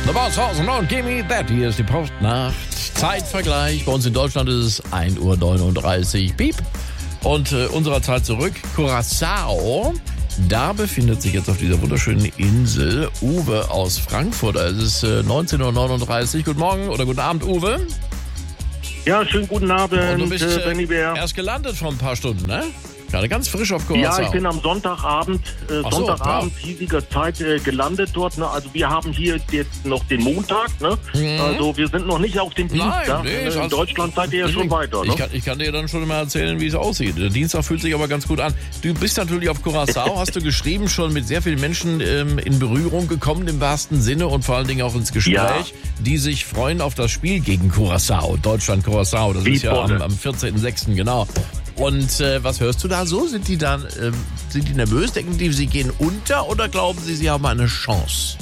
The Boss Horsen und Gimme That. Hier ist die Postnacht. Zeitvergleich. Bei uns in Deutschland ist es 1:39 Uhr. Piep. Und unserer Zeit zurück. Curaçao. Da befindet sich jetzt auf dieser wunderschönen Insel Uwe aus Frankfurt. Es ist 19:39 Uhr. Guten Morgen oder guten Abend, Uwe. Ja, schönen guten Abend, Und du bist Benny Bär. erst gelandet vor ein paar Stunden, ne? Gerade ganz frisch auf Curaçao. Ja, ich bin am Sonntagabend, hiesiger Zeit gelandet dort. Ne? Also wir haben hier jetzt noch den Montag. Ne? Also wir sind noch nicht auf dem Dienstag. In Deutschland seid ihr ja schon weiter. Ne? Ich kann dir dann schon mal erzählen, wie es aussieht. Der Dienstag fühlt sich aber ganz gut an. Du bist natürlich auf Curaçao, hast du geschrieben, schon mit sehr vielen Menschen in Berührung gekommen, im wahrsten Sinne und vor allen Dingen auch ins Gespräch, die sich freuen auf das Spiel gegen Curaçao. Deutschland-Curaçao, das ist ja am 14.06. genau. Und was hörst du da so? Sind die nervös? Denken die, sie gehen unter oder glauben sie haben eine Chance?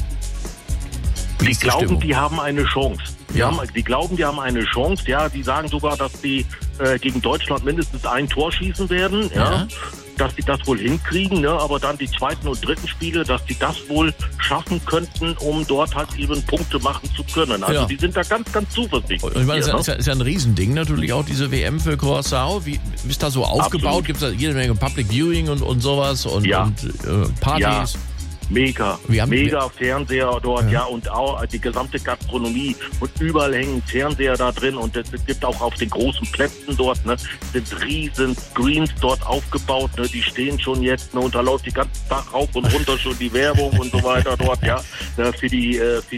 Die glauben, die haben eine Chance. Ja. Die glauben, die haben eine Chance. Ja, die sagen sogar, dass die gegen Deutschland mindestens ein Tor schießen werden. Ja. Dass die das wohl hinkriegen, ne? Aber dann die zweiten und dritten Spiele, dass die das wohl schaffen könnten, um dort halt eben Punkte machen zu können. Also die sind da ganz, ganz zuversichtlich. Ich meine, es ist ja ein Riesending natürlich auch, diese WM für Curaçao. Wie ist da so aufgebaut? Gibt es da jede Menge Public Viewing und sowas und Partys? Ja. Mega Fernseher dort, und auch die gesamte Gastronomie und überall hängen Fernseher da drin und es gibt auch auf den großen Plätzen dort, ne, sind riesen Screens dort aufgebaut, ne, die stehen schon jetzt, ne, und da läuft die ganze Tag rauf und runter schon die Werbung und so weiter dort, für die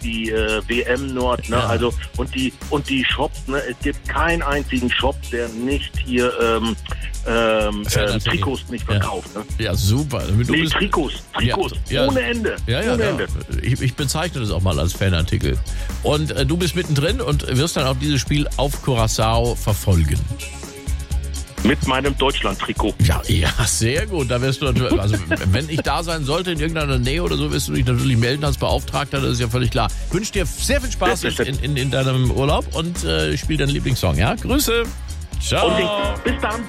WM dort, ne, also und die Shops, ne, es gibt keinen einzigen Shop, der nicht hier Trikots nicht verkauft, ne? Ja, super. Trikots. Ohne Ende. Ohne Ende. Ich bezeichne das auch mal als Fanartikel. Und du bist mittendrin und wirst dann auch dieses Spiel auf Curaçao verfolgen. Mit meinem Deutschland-Trikot. Ja, sehr gut. Da wirst du natürlich, also wenn ich da sein sollte in irgendeiner Nähe oder so, wirst du dich natürlich melden als Beauftragter, das ist ja völlig klar. Ich wünsche dir sehr viel Spaß in deinem Urlaub und spiel deinen Lieblingssong, ja? Grüße. Ciao. Und bis dann.